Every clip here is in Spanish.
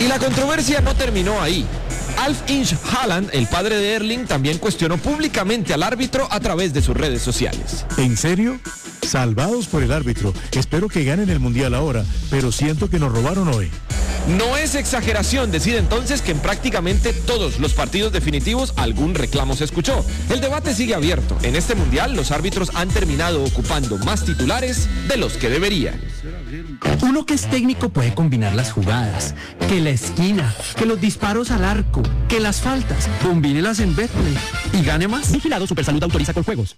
Y la controversia no terminó ahí. Alf Inge Haaland, el padre de Erling, también cuestionó públicamente al árbitro a través de sus redes sociales. ¿En serio? Salvados por el árbitro. Espero que ganen el Mundial ahora, pero siento que nos robaron hoy. No es exageración decir entonces que en prácticamente todos los partidos definitivos algún reclamo se escuchó. El debate sigue abierto. En este Mundial los árbitros han terminado ocupando más titulares de los que deberían. Uno que es técnico puede combinar las jugadas, que la esquina, que los disparos al arco, que las faltas, combínelas en Betplay y gane más. Vigilado Supersalud, autoriza con juegos.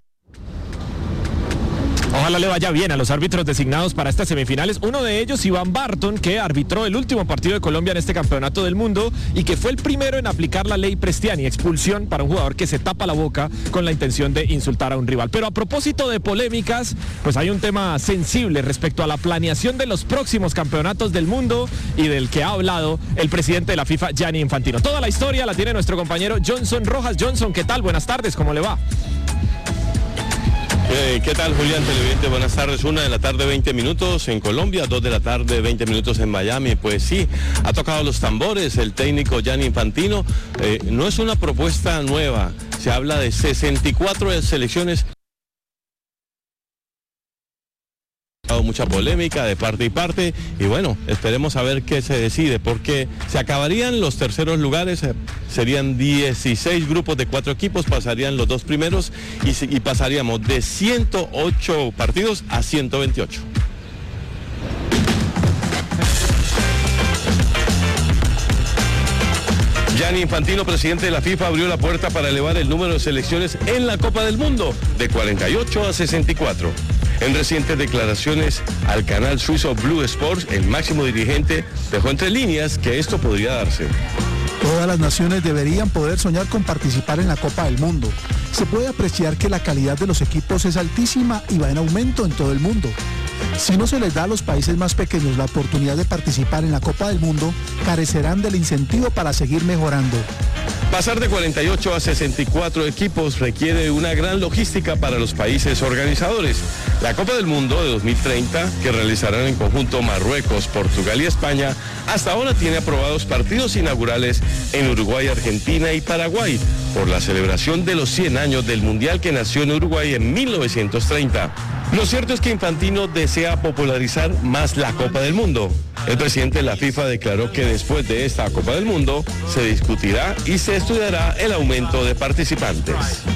Ojalá le vaya bien a los árbitros designados para estas semifinales. Uno de ellos, Iván Barton, que arbitró el último partido de Colombia en este campeonato del mundo y que fue el primero en aplicar la ley Prestiani, expulsión para un jugador que se tapa la boca con la intención de insultar a un rival. Pero a propósito de polémicas, pues hay un tema sensible respecto a la planeación de los próximos campeonatos del mundo y del que ha hablado el presidente de la FIFA, Gianni Infantino. Toda la historia la tiene nuestro compañero Johnson Rojas. Johnson, ¿qué tal? Buenas tardes, ¿cómo le va? ¿Qué tal, Julián, televidente? Buenas tardes. 1 de la tarde, 20 minutos en Colombia, 2 de la tarde, 20 minutos en Miami. Pues sí, ha tocado los tambores el técnico Gianni Infantino. No es una propuesta nueva, se habla de 64 selecciones. Mucha polémica de parte y parte y bueno, esperemos a ver qué se decide, porque se acabarían los terceros lugares, serían 16 grupos de 4 equipos, pasarían los 2 primeros y pasaríamos de 108 partidos a 128. Gianni Infantino, presidente de la FIFA, abrió la puerta para elevar el número de selecciones en la Copa del Mundo de 48 a 64. En recientes declaraciones al canal suizo Blue Sports, el máximo dirigente dejó entre líneas que esto podría darse. Todas las naciones deberían poder soñar con participar en la Copa del Mundo. Se puede apreciar que la calidad de los equipos es altísima y va en aumento en todo el mundo. Si no se les da a los países más pequeños la oportunidad de participar en la Copa del Mundo, carecerán del incentivo para seguir mejorando. Pasar de 48 a 64 equipos requiere una gran logística para los países organizadores. La Copa del Mundo de 2030, que realizarán en conjunto Marruecos, Portugal y España, hasta ahora tiene aprobados partidos inaugurales en Uruguay, Argentina y Paraguay, por la celebración de los 100 años del Mundial que nació en Uruguay en 1930. Lo cierto es que Infantino desea popularizar más la Copa del Mundo. El presidente de la FIFA declaró que después de esta Copa del Mundo se discutirá y se estudiará el aumento de participantes.